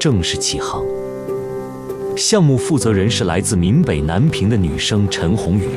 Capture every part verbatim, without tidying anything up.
正式起航。项目负责人是来自闽北南平的女生陈红宇。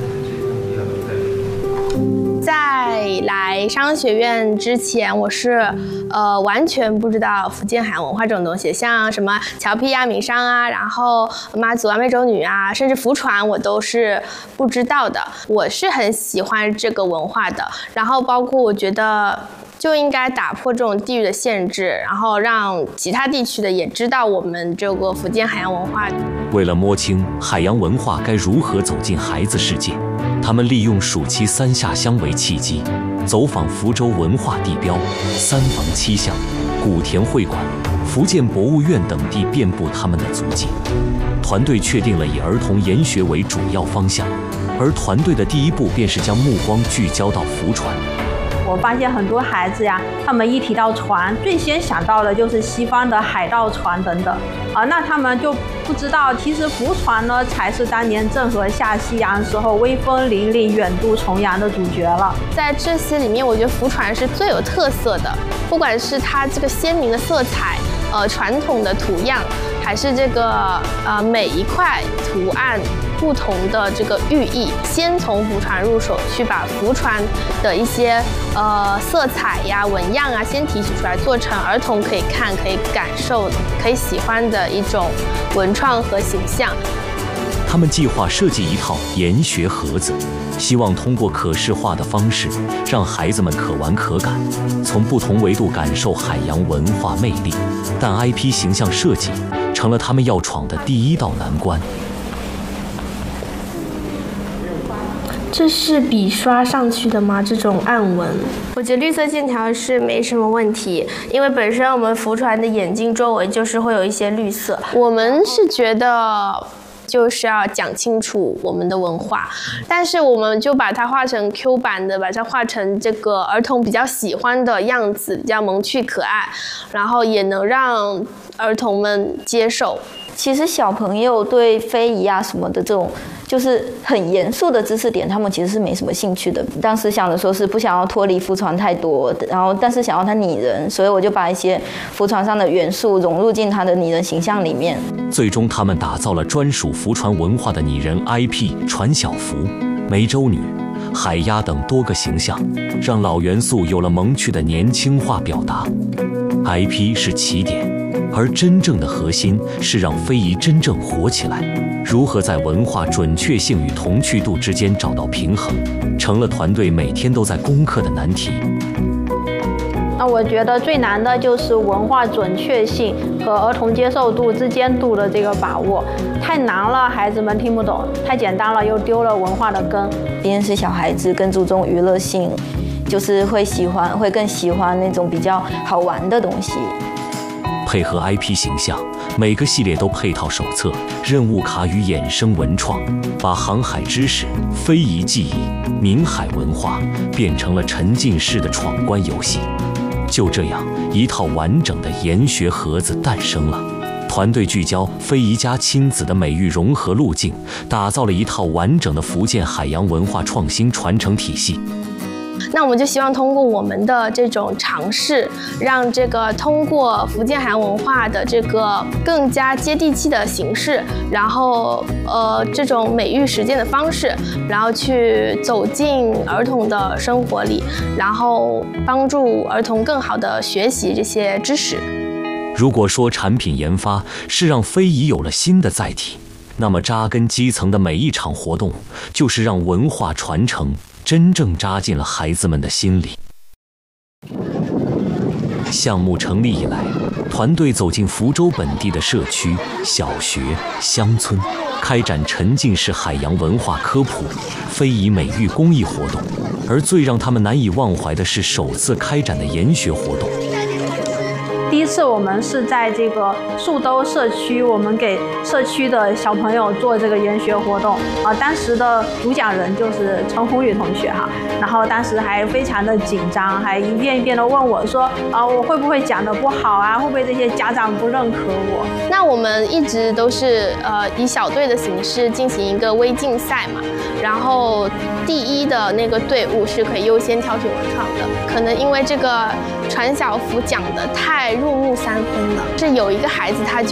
在来商学院之前，我是呃完全不知道福建海洋文化这种东西，像什么侨批啊、闽商啊，然后妈祖啊、湄洲女啊，甚至福船，我都是不知道的。我是很喜欢这个文化的，然后包括我觉得就应该打破这种地域的限制，然后让其他地区的也知道我们这个福建海洋文化。 为了摸清海洋文化该如何走进孩子世界，他们利用暑期三下乡为契机，走访福州文化地标、三坊七巷、古田会馆、福建博物院等地，遍布他们的足迹。团队确定了以儿童研学为主要方向，而团队的第一步便是将目光聚焦到福船。 我发现很多孩子呀，他们一提到船，最先想到的就是西方的海盗船等等啊，那他们就不知道，其实福船呢才是当年郑和下西洋时候威风凛凛远渡重洋的主角了。 在这些里面，我觉得福船是最有特色的，不管是它这个鲜明的色彩，呃，传统的图样，还是这个呃每一块图案不同的这个寓意，先从福船入手，去把福船的一些呃色彩呀、纹样啊，先提取出来，做成儿童可以看、可以感受、可以喜欢的一种文创和形象。 他们计划设计一套研学盒子，希望通过可视化的方式，让孩子们可玩可感，从不同维度感受海洋文化魅力。但 I P 形象设计成了他们要闯的第一道难关。 这是笔刷上去的吗？这种暗纹，我觉得绿色线条是没什么问题，因为本身我们福船的眼睛周围就是会有一些绿色。我们是觉得就是要讲清楚我们的文化，但是我们就把它画成 Q 版的，把它画成这个儿童比较喜欢的样子，比较萌趣可爱，然后也能让儿童们接受。 其实小朋友对非遗啊什么的这种就是很严肃的知识点，他们其实是没什么兴趣的。当时想的说是不想要脱离福船太多，然后但是想要它拟人，所以我就把一些福船上的元素融入进它的拟人形象里面。 最终，他们打造了专属福船文化的拟人 I P 船小福、湄洲女、海鸭等多个形象，让老元素有了萌趣的年轻化表达。I P 是起点，而真正的核心是让非遗真正火起来。如何在文化准确性与童趣度之间找到平衡，成了团队每天都在攻克的难题。 那我觉得最难的就是文化准确性和儿童接受度之间度的这个把握，太难了，孩子们听不懂；太简单了，又丢了文化的根。 毕竟是小孩子，更注重娱乐性，就是会喜欢，会更喜欢那种比较好玩的东西。 配合 I P 形象，每个系列都配套手册、任务卡与衍生文创，把航海知识、非遗技艺、闽海文化变成了沉浸式的闯关游戏。就这样，一套完整的研学盒子诞生了。团队聚焦非遗加亲子的美育融合路径，打造了一套完整的福建海洋文化创新传承体系。 那我们就希望通过我们的这种尝试，让这个通过福建海洋文化的这个更加接地气的形式，然后呃这种美育实践的方式，然后去走进儿童的生活里，然后帮助儿童更好的学习这些知识。 如果说产品研发是让非遗有了新的载体，那么扎根基层的每一场活动，就是让文化传承真正扎进了孩子们的心里。项目成立以来，团队走进福州本地的社区、小学、乡村，开展沉浸式海洋文化科普、非遗美育公益活动。而最让他们难以忘怀的是首次开展的研学活动。 第一次我们是在这个树兜社区，我们给社区的小朋友做这个研学活动啊。当时的主讲人就是陈红宇同学哈，然后当时还非常的紧张，还一遍一遍的问我说啊，我会不会讲的不好啊？会不会这些家长不认可我？那我们一直都是呃以小队的形式进行一个微竞赛嘛，然后第一的那个队伍是可以优先挑选文创的。可能因为这个传小福讲的太入木三分了，是有一个孩子他就